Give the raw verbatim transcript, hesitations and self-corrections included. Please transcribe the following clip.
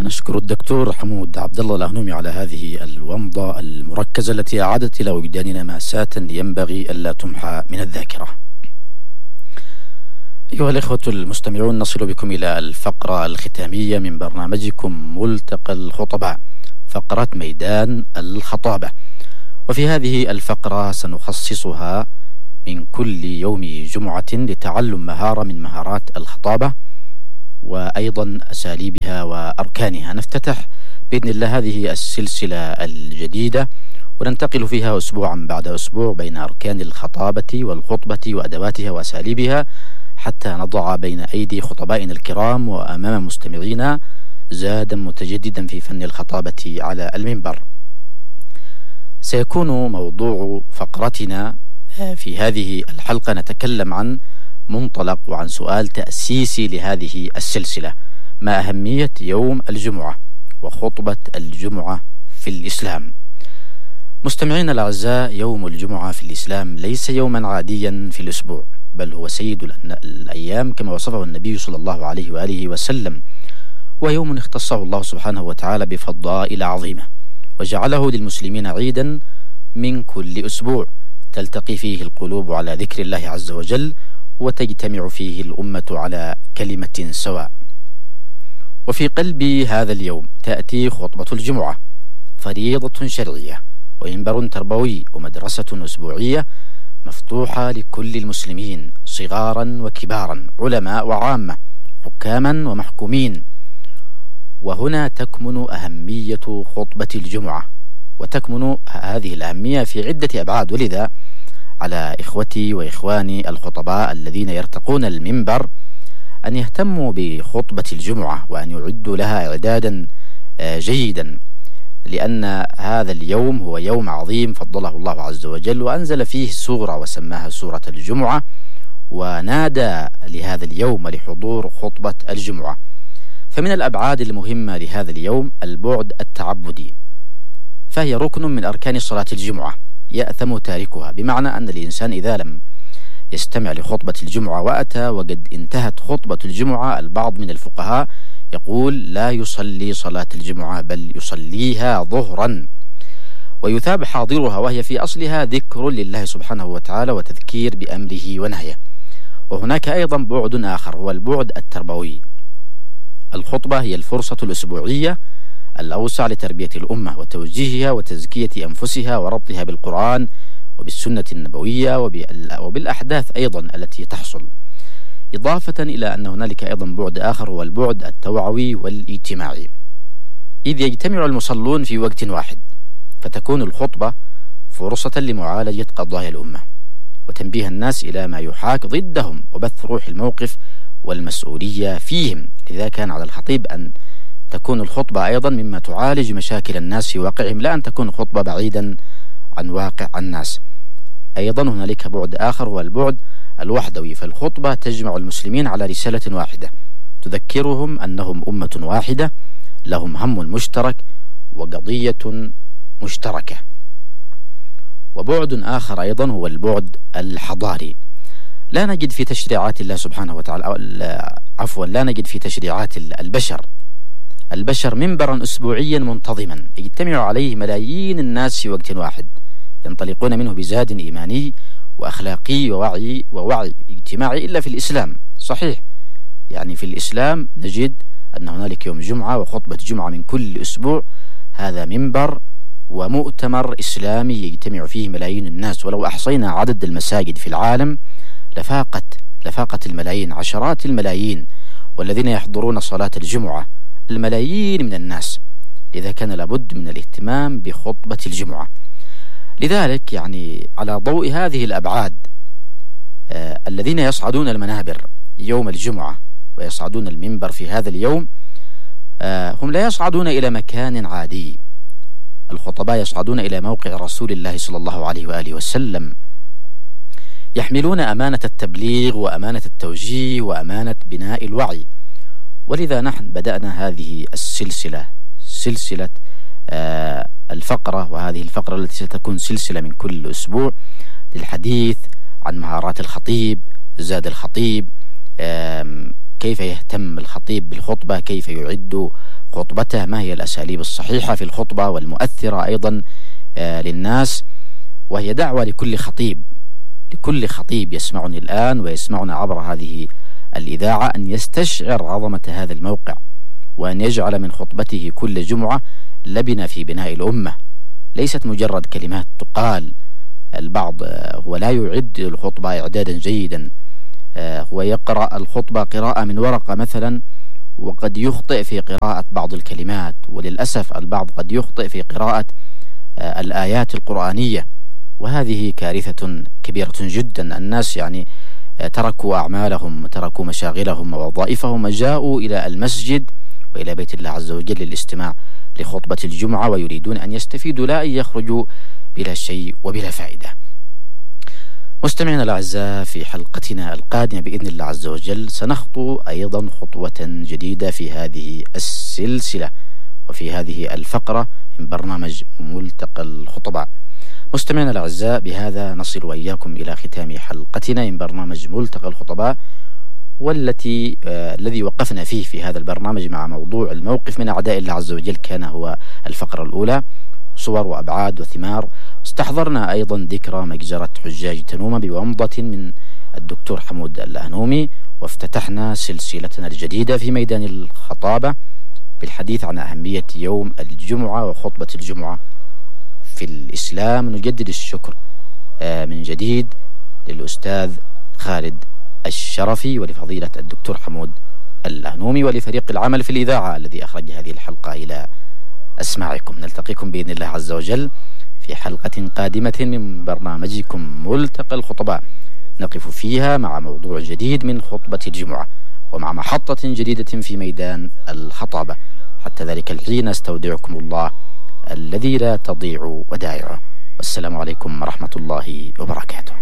نشكر الدكتور حمود عبد الله الأهنومي على هذه الومضة المركزة التي أعادت إلى وجداننا مأساة ينبغي ألا تمحى من الذاكرة. أيها الإخوة المستمعون، نصل بكم إلى الفقرة الختامية من برنامجكم ملتقى الخطباء، فقرة ميدان الخطابة. وفي هذه الفقرة سنخصصها من كل يوم جمعة لتعلم مهارة من مهارات الخطابة وأيضا أساليبها وأركانها. نفتتح بإذن الله هذه السلسلة الجديدة وننتقل فيها أسبوعا بعد أسبوع بين أركان الخطابة والخطبة وأدواتها وأساليبها، حتى نضع بين أيدي خطبائنا الكرام وأمام مستمعينا زادا متجددا في فن الخطابة على المنبر. سيكون موضوع فقرتنا في هذه الحلقة نتكلم عن منطلق وعن سؤال تأسيسي لهذه السلسلة: ما أهمية يوم الجمعة وخطبة الجمعة في الإسلام؟ مستمعينا الأعزاء، يوم الجمعة في الإسلام ليس يوما عاديا في الأسبوع، بل هو سيد الأيام كما وصفه النبي صلى الله عليه وآله وسلم، ويوم اختصه الله سبحانه وتعالى بفضائل عظيمة وجعله للمسلمين عيدا من كل أسبوع تلتقي فيه القلوب على ذكر الله عز وجل وتجتمع فيه الأمة على كلمة سواء. وفي قلب هذا اليوم تأتي خطبة الجمعة، فريضة شرعية ومنبر تربوي ومدرسة أسبوعية مفتوحة لكل المسلمين صغارا وكبارا، علماء وعامة، حكاما ومحكومين. وهنا تكمن أهمية خطبة الجمعة، وتكمن هذه الأهمية في عدة أبعاد، ولذا على إخوتي وإخواني الخطباء الذين يرتقون المنبر أن يهتموا بخطبة الجمعة وأن يعدوا لها إعدادا جيدا، لأن هذا اليوم هو يوم عظيم فضله الله عز وجل وأنزل فيه سورة وسماها سورة الجمعة، ونادى لهذا اليوم لحضور خطبة الجمعة. فمن الأبعاد المهمة لهذا اليوم البعد التعبدي، فهي ركن من أركان صلاة الجمعة يأثم تاركها، بمعنى أن الإنسان إذا لم يستمع لخطبة الجمعة وأتى وقد انتهت خطبة الجمعة، البعض من الفقهاء يقول لا يصلي صلاة الجمعة بل يصليها ظهرا، ويثاب حاضرها، وهي في أصلها ذكر لله سبحانه وتعالى وتذكير بأمره ونهيه. وهناك أيضا بعد آخر هو البعد التربوي. الخطبة هي الفرصة الأسبوعية الأوسع لتربية الأمة وتوجيهها وتزكية أنفسها وربطها بالقرآن وبالسنة النبوية وبالأحداث أيضا التي تحصل، إضافة إلى أن هنالك أيضا بعد آخر هو البعد التوعوي والاجتماعي، إذ يجتمع المصلون في وقت واحد، فتكون الخطبة فرصة لمعالجة قضايا الأمة وتنبيه الناس إلى ما يحاك ضدهم وبث روح الموقف والمسؤولية فيهم. لذا كان على الخطيب أن تكون الخطبة أيضا مما تعالج مشاكل الناس في واقعهم، لا أن تكون خطبة بعيدا عن واقع الناس. أيضا هنالك بعد آخر هو البعد الوحدوي، فالخطبة تجمع المسلمين على رسالة واحدة تذكرهم أنهم أمة واحدة لهم هم مشترك وقضية مشتركة. وبعد آخر أيضا هو البعد الحضاري، لا نجد في تشريعات الله سبحانه وتعالى عفوا لا نجد في تشريعات البشر البشر منبرا أسبوعيا منتظما يجتمع عليه ملايين الناس في وقت واحد، ينطلقون منه بزاد إيماني وأخلاقي ووعي ووعي اجتماعي، إلا في الإسلام. صحيح، يعني في الإسلام نجد أن هنالك يوم جمعة وخطبة جمعة من كل أسبوع، هذا منبر ومؤتمر إسلامي يجتمع فيه ملايين الناس، ولو أحصينا عدد المساجد في العالم لفاقت لفاقت الملايين، عشرات الملايين، والذين يحضرون صلاة الجمعة الملايين من الناس. لذا كان لابد من الاهتمام بخطبة الجمعة. لذلك يعني على ضوء هذه الأبعاد آه الذين يصعدون المنابر يوم الجمعة ويصعدون المنبر في هذا اليوم آه هم لا يصعدون إلى مكان عادي، الخطباء يصعدون إلى موقع رسول الله صلى الله عليه وآله وسلم، يحملون أمانة التبليغ وأمانة التوجيه وأمانة بناء الوعي. ولذا نحن بدأنا هذه السلسلة سلسلة آه الفقرة، وهذه الفقرة التي ستكون سلسلة من كل أسبوع للحديث عن مهارات الخطيب، زاد الخطيب، كيف يهتم الخطيب بالخطبة، كيف يعد خطبته، ما هي الأساليب الصحيحة في الخطبة والمؤثرة أيضا للناس. وهي دعوة لكل خطيب لكل خطيب يسمعني الآن ويسمعنا عبر هذه الإذاعة أن يستشعر عظمة هذا الموقع، وأن يجعل من خطبته كل جمعة لبنة في بناء الأمة، ليست مجرد كلمات تقال. البعض هو لا يعد الخطبة إعدادا جيدا، هو يقرأ الخطبة قراءة من ورقة مثلا، وقد يخطئ في قراءة بعض الكلمات، وللأسف البعض قد يخطئ في قراءة الآيات القرآنية، وهذه كارثة كبيرة جدا. الناس يعني تركوا أعمالهم، تركوا مشاغلهم ووظائفهم، وجاءوا إلى المسجد وإلى بيت الله عز وجل للاستماع لخطبة الجمعة، ويريدون أن يستفيدوا لا أن يخرجوا بلا شيء وبلا فائدة. مستمعينا الأعزاء، في حلقتنا القادمة بإذن الله عز وجل سنخطو أيضا خطوة جديدة في هذه السلسلة وفي هذه الفقرة من برنامج ملتقى الخطباء. مستمعينا الأعزاء، بهذا نصل وإياكم إلى ختام حلقتنا من برنامج ملتقى الخطباء، والتي آه الذي وقفنا فيه في هذا البرنامج مع موضوع الموقف من أعداء الله عز وجل كان هو الفقرة الأولى، صور وأبعاد وثمار. استحضرنا أيضا ذكرى مجزرة حجاج تنومة بومضة من الدكتور حمود الأهنومي، وافتتحنا سلسلتنا الجديدة في ميدان الخطابة بالحديث عن أهمية يوم الجمعة وخطبة الجمعة في الإسلام. نجدد الشكر من جديد للأستاذ خالد الشرفي ولفضيلة الدكتور حمود الأهنومي ولفريق العمل في الإذاعة الذي أخرج هذه الحلقة إلى أسماعكم. نلتقيكم بإذن الله عز وجل في حلقة قادمة من برنامجكم ملتقى الخطباء، نقف فيها مع موضوع جديد من خطبة الجمعة ومع محطة جديدة في ميدان الخطابة. حتى ذلك الحين استودعكم الله الذي لا تضيع ودائعه، والسلام عليكم ورحمة الله وبركاته.